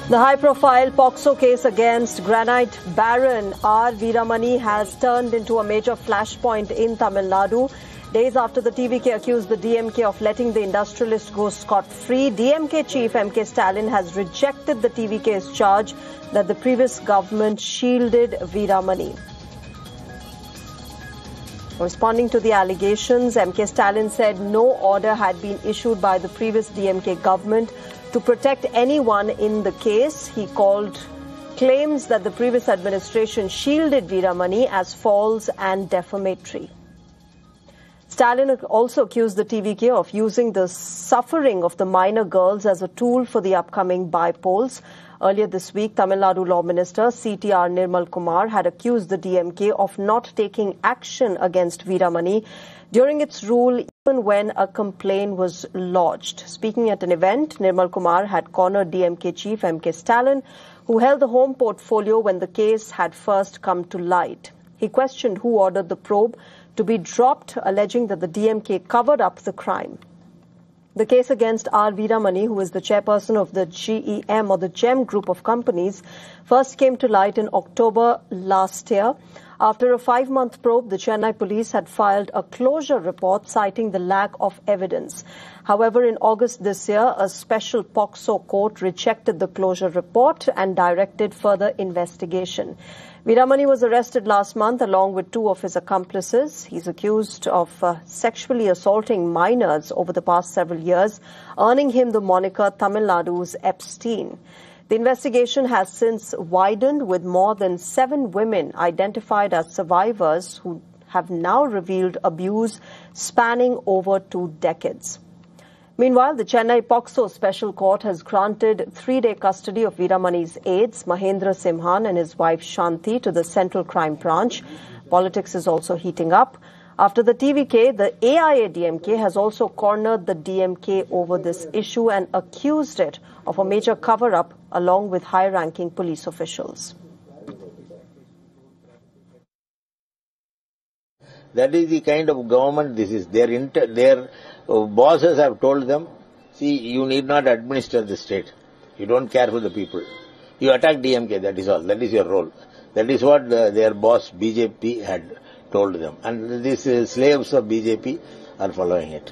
The high-profile POCSO case against granite baron R. Veeramani has turned into a major flashpoint in Tamil Nadu. Days after the TVK accused the DMK of letting the industrialist go scot-free, DMK chief M.K. Stalin has rejected the TVK's charge that the previous government shielded Veeramani. Responding to the allegations, M.K. Stalin said no order had been issued by the previous DMK government to protect anyone in the case. He called claims that the previous administration shielded Veeramani as false and defamatory. Stalin also accused the TVK of using the suffering of the minor girls as a tool for the upcoming by-polls. Earlier this week, Tamil Nadu Law Minister CTR Nirmal Kumar had accused the DMK of not taking action against Veeramani during its rule, even when a complaint was lodged. Speaking at an event, Nirmal Kumar had cornered DMK chief M.K. Stalin, who held the home portfolio when the case had first come to light. He questioned who ordered the probe to be dropped, alleging that the DMK covered up the crime. The case against R. Veeramani, who is the chairperson of the GEM or the GEM group of companies, first came to light in October last year. After a 5-month probe, the Chennai police had filed a closure report citing the lack of evidence. However, in August this year, a special POCSO court rejected the closure report and directed further investigation. Veeramani was arrested last month along with 2 of his accomplices. He's accused of sexually assaulting minors over the past several years, earning him the moniker Tamil Nadu's Epstein. The investigation has since widened, with more than 7 women identified as survivors who have now revealed abuse spanning over 2 decades. Meanwhile, the Chennai POCSO Special Court has granted 3-day custody of Veeramani's aides, Mahendra Simhan and his wife Shanti, to the Central Crime Branch. Politics is also heating up. After the TVK, the AIA-DMK has also cornered the DMK over this issue and accused it of a major cover-up along with high-ranking police officials. That is the kind of government this is. Their bosses have told them, see, you need not administer the state. You don't care for the people. You attack DMK, that is all. That is your role. That is what their boss BJP had told them. And these slaves of BJP are following it.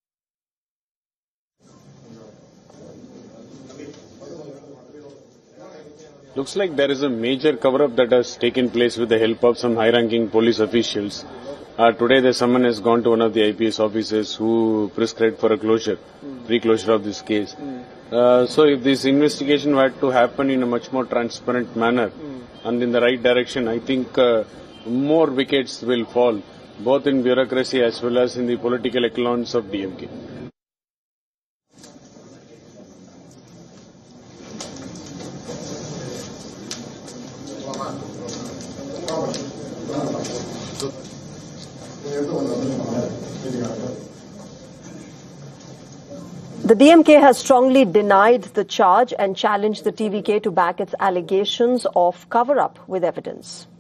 Looks like there is a major cover-up that has taken place with the help of some high-ranking police officials. Today the summon has gone to one of the IPS officers who prescribed for a closure, pre-closure of this case. So if this investigation were to happen in a much more transparent manner and in the right direction, I think more wickets will fall, both in bureaucracy as well as in the political echelons of DMK. The DMK has strongly denied the charge and challenged the TVK to back its allegations of cover-up with evidence.